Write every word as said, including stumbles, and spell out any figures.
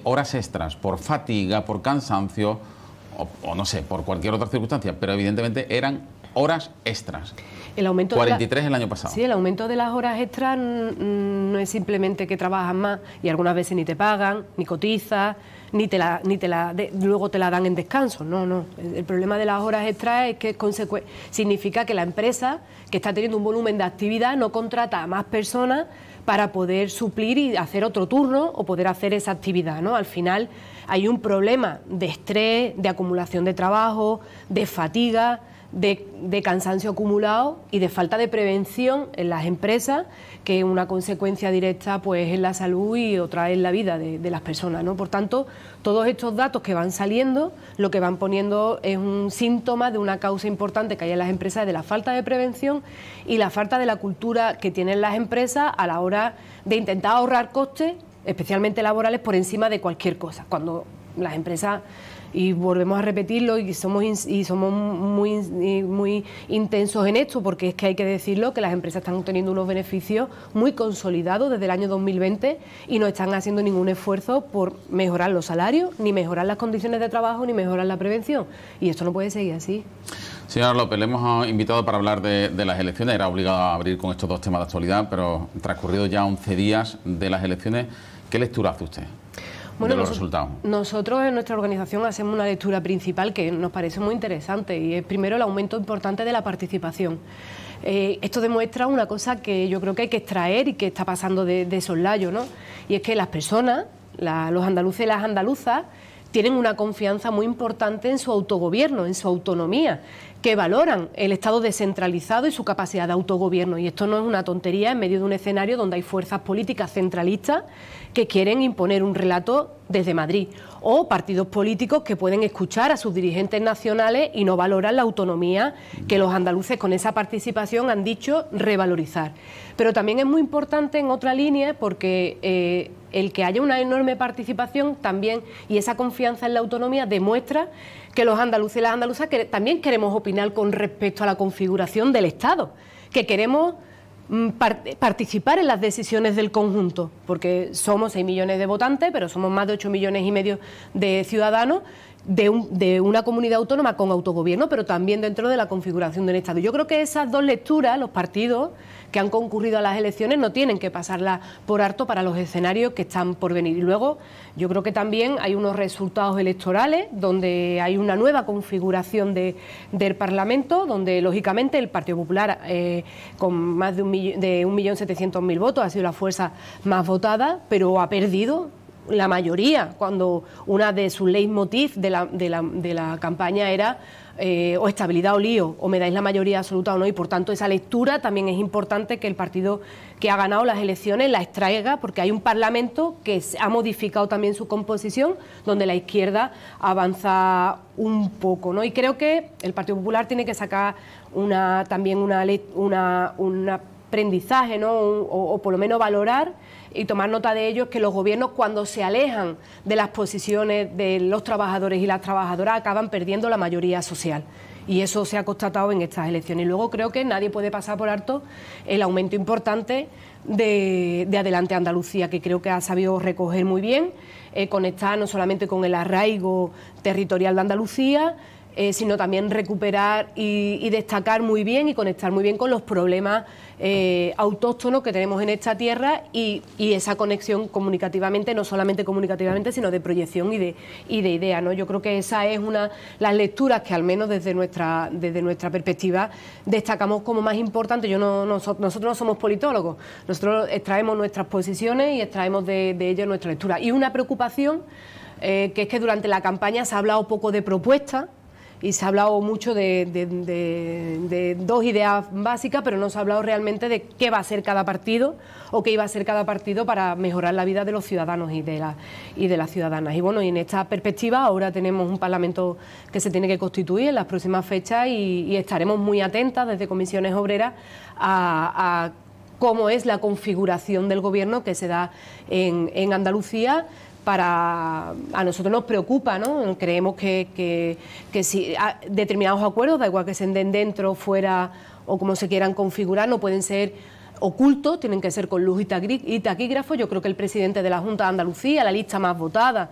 horas extras por fatiga, por cansancio o, o no sé, por cualquier otra circunstancia, pero evidentemente eran horas extras. El aumento cuarenta y tres de la, el año pasado. Sí, el aumento de las horas extras no es simplemente que trabajas más y algunas veces ni te pagan, ni cotizas, ni te la, ni te la de, luego te la dan en descanso. No, no. El, el problema de las horas extras es que es significa que la empresa, que está teniendo un volumen de actividad, no contrata a más personas para poder suplir y hacer otro turno o poder hacer esa actividad, ¿no? Al final hay un problema de estrés, de acumulación de trabajo, de fatiga, De, de cansancio acumulado y de falta de prevención en las empresas, que una consecuencia directa pues es la salud y otra es la vida de, de las personas, ¿no? Por tanto, todos estos datos que van saliendo, lo que van poniendo es un síntoma de una causa importante que hay en las empresas, de la falta de prevención y la falta de la cultura que tienen las empresas a la hora de intentar ahorrar costes, especialmente laborales, por encima de cualquier cosa. Cuando las empresas, y volvemos a repetirlo, y somos y somos muy muy intensos en esto, porque es que hay que decirlo, que las empresas están obteniendo unos beneficios muy consolidados desde el año dos mil veinte y no están haciendo ningún esfuerzo por mejorar los salarios, ni mejorar las condiciones de trabajo, ni mejorar la prevención, y esto no puede seguir así. Señora López, le hemos invitado para hablar de, de las elecciones. Era obligado a abrir con estos dos temas de actualidad, pero transcurridos ya once días de las elecciones, ¿qué lectura hace usted? Bueno, de los resultados. Nosotros en nuestra organización hacemos una lectura principal que nos parece muy interesante, y es primero el aumento importante de la participación. Eh, esto demuestra una cosa que yo creo que hay que extraer y que está pasando de, de soslayo, ¿no? Y es que las personas, la, los andaluces y las andaluzas, tienen una confianza muy importante en su autogobierno, en su autonomía, que valoran el Estado descentralizado y su capacidad de autogobierno. Y esto no es una tontería en medio de un escenario donde hay fuerzas políticas centralistas que quieren imponer un relato desde Madrid, o partidos políticos que pueden escuchar a sus dirigentes nacionales y no valoran la autonomía que los andaluces con esa participación han dicho revalorizar. Pero también es muy importante en otra línea, porque eh, el que haya una enorme participación también, y esa confianza en la autonomía, demuestra que los andaluces y las andaluzas que también queremos opinar con respecto a la configuración del Estado, que queremos participar en las decisiones del conjunto, porque somos seis millones de votantes, pero somos más de ocho millones y medio de ciudadanos de, un, de una comunidad autónoma con autogobierno, pero también dentro de la configuración del Estado. Yo creo que esas dos lecturas, los partidos que han concurrido a las elecciones, no tienen que pasarlas por alto para los escenarios que están por venir. Y luego yo creo que también hay unos resultados electorales donde hay una nueva configuración de, del Parlamento, donde lógicamente el Partido Popular, eh, con más de un millón, de un millón setecientos mil votos, ha sido la fuerza más votada, pero ha perdido la mayoría, cuando una de sus leitmotiv de la, de la, de la campaña era eh, o estabilidad o lío, o me dais la mayoría absoluta o no, y por tanto esa lectura también es importante que el partido que ha ganado las elecciones la extraiga, porque hay un Parlamento que ha modificado también su composición, donde la izquierda avanza un poco, ¿no? Y creo que el Partido Popular tiene que sacar una también una una, una aprendizaje, ¿no? O, o por lo menos valorar y tomar nota de ello, es que los gobiernos, cuando se alejan de las posiciones de los trabajadores y las trabajadoras, acaban perdiendo la mayoría social. Y eso se ha constatado en estas elecciones. Y luego creo que nadie puede pasar por alto el aumento importante de, de Adelante Andalucía, que creo que ha sabido recoger muy bien, eh, conectar no solamente con el arraigo territorial de Andalucía, Eh, sino también recuperar y, y destacar muy bien y conectar muy bien con los problemas eh, autóctonos que tenemos en esta tierra, y, y esa conexión comunicativamente, no solamente comunicativamente, sino de proyección y de, y de idea, ¿no? Yo creo que esa es una las lecturas que al menos desde nuestra desde nuestra perspectiva destacamos como más importante. Yo no, no nosotros no somos politólogos, nosotros extraemos nuestras posiciones y extraemos de, de ellas nuestra lectura. Y una preocupación eh, que es que durante la campaña se ha hablado poco de propuestas, y se ha hablado mucho de, de, de, de dos ideas básicas, pero no se ha hablado realmente de qué va a ser cada partido o qué iba a ser cada partido para mejorar la vida de los ciudadanos y de, la, y de las ciudadanas. Y bueno, y en esta perspectiva ahora tenemos un Parlamento que se tiene que constituir en las próximas fechas, y, y estaremos muy atentas desde Comisiones Obreras a, a cómo es la configuración del Gobierno que se da en, en Andalucía. Para a nosotros nos preocupa, ¿no? Creemos que, que, que si determinados acuerdos, da igual que se den dentro, fuera o como se quieran configurar, no pueden ser ocultos, tienen que ser con luz y taquígrafo. Yo creo que el presidente de la Junta de Andalucía, la lista más votada